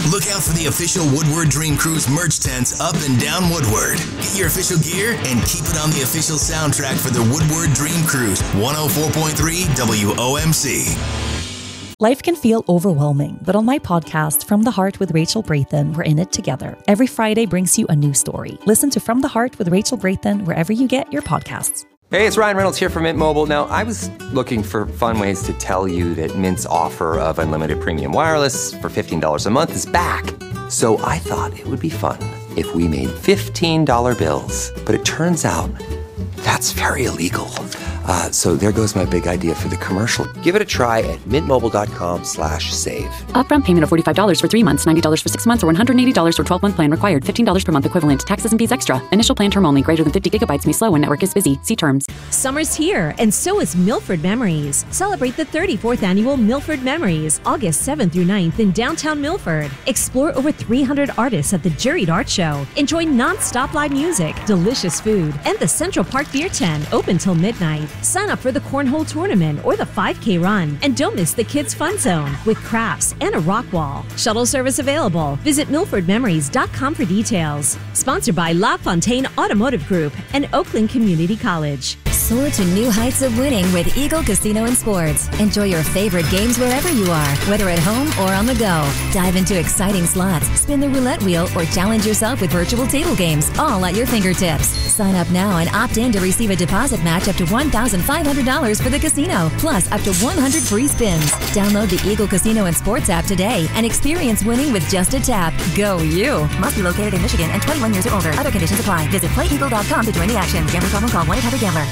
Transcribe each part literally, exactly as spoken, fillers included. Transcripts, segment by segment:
Look out for the official Woodward Dream Cruise merch tents up and down Woodward. Get your official gear and keep it on the official soundtrack for the Woodward Dream Cruise. one oh four point three W O M C. Life can feel overwhelming, but on my podcast, From the Heart with Rachel Brathen, we're in it together. Every Friday brings you a new story. Listen to From the Heart with Rachel Brathen wherever you get your podcasts. Hey, it's Ryan Reynolds here from Mint Mobile. Now, I was looking for fun ways to tell you that Mint's offer of unlimited premium wireless for fifteen dollars a month is back. So I thought it would be fun if we made fifteen dollar bills. But it turns out that's very illegal. Uh, so there goes my big idea for the commercial. Give it a try at mintmobile.com slash save. Upfront payment of forty-five dollars for three months, ninety dollars for six months, or one hundred eighty dollars for twelve-month plan required. fifteen dollars per month equivalent. Taxes and fees extra. Initial plan term only. Greater than fifty gigabytes may slow when network is busy. See terms. Summer's here, and so is Milford Memories. Celebrate the thirty-fourth annual Milford Memories, August seventh through ninth in downtown Milford. Explore over three hundred artists at the Juried Art Show. Enjoy non-stop live music, delicious food, and the Central Park Beer Tent, open till midnight. Sign up for the Cornhole Tournament or the five K Run. And don't miss the Kids Fun Zone with crafts and a rock wall. Shuttle service available. Visit milford memories dot com for details. Sponsored by La Fontaine Automotive Group and Oakland Community College. Soar to new heights of winning with Eagle Casino and Sports. Enjoy your favorite games wherever you are, whether at home or on the go. Dive into exciting slots, spin the roulette wheel, or challenge yourself with virtual table games, all at your fingertips. Sign up now and opt in to receive a deposit match up to one thousand five hundred dollars for the casino, plus up to one hundred free spins. Download the Eagle Casino and Sports app today and experience winning with just a tap. Go you! Must be located in Michigan and twenty-one years or older. Other conditions apply. Visit play eagle dot com to join the action. Gambling problem, call one eight hundred gambler.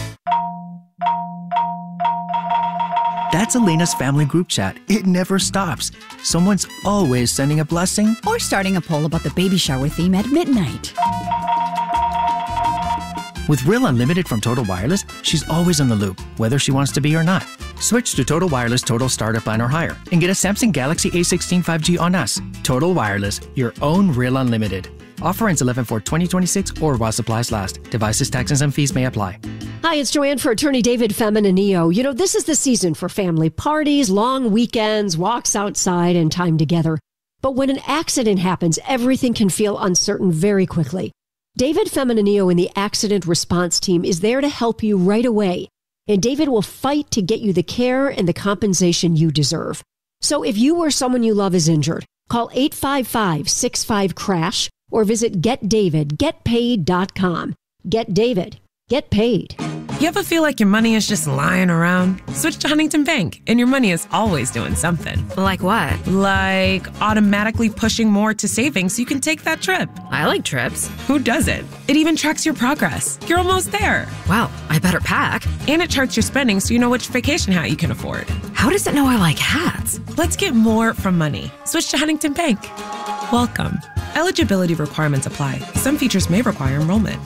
That's Elena's family group chat. It never stops. Someone's always sending a blessing or starting a poll about the baby shower theme at midnight. With Real Unlimited from Total Wireless, she's always in the loop, whether she wants to be or not. Switch to Total Wireless Total Starter Plan or higher and get a Samsung Galaxy A sixteen five G on us. Total Wireless, your own Real Unlimited. Offer ends eleven four twenty twenty-six or while supplies last. Devices, taxes, and fees may apply. Hi, it's Joanne for attorney David Feminanillo. You know, this is the season for family parties, long weekends, walks outside, and time together. But when an accident happens, everything can feel uncertain very quickly. David Feminanillo and the Accident Response Team is there to help you right away. And David will fight to get you the care and the compensation you deserve. So if you or someone you love is injured, call eight five five, six five, crash or visit get david get paid dot com. Get David. Get paid. You ever feel like your money is just lying around? Switch to Huntington Bank, and your money is always doing something. Like what? Like automatically pushing more to savings so you can take that trip. I like trips. Who doesn't? It even tracks your progress. You're almost there. Wow, I better pack. And it charts your spending so you know which vacation hat you can afford. How does it know I like hats? Let's get more from money. Switch to Huntington Bank. Welcome. Eligibility requirements apply. Some features may require enrollment.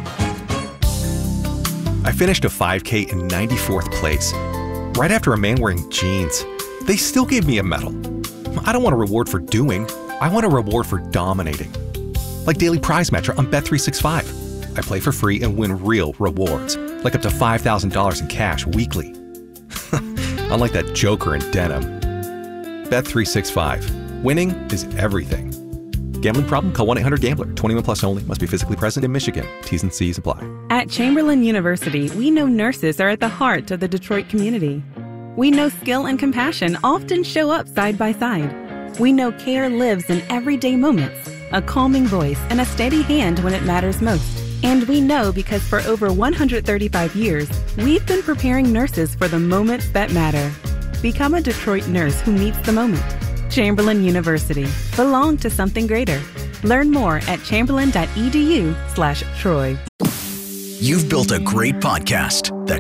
I finished a five K in ninety-fourth place, right after a man wearing jeans. They still gave me a medal. I don't want a reward for doing, I want a reward for dominating. Like Daily Prize Matcher on Bet three sixty-five. I play for free and win real rewards, like up to five thousand dollars in cash weekly. Unlike that joker in denim. Bet three sixty-five. Winning is everything. Gambling problem? Call one eight hundred gambler. twenty-one plus only. Must be physically present in Michigan. T's and C's apply. At Chamberlain University, we know nurses are at the heart of the Detroit community. We know skill and compassion often show up side by side. We know care lives in everyday moments, a calming voice and a steady hand when it matters most. And we know because for over one hundred thirty-five years, we've been preparing nurses for the moments that matter. Become a Detroit nurse who meets the moment. Chamberlain University. Belong to something greater. Learn more at chamberlain dot e d u slash Troy. You've built a great podcast that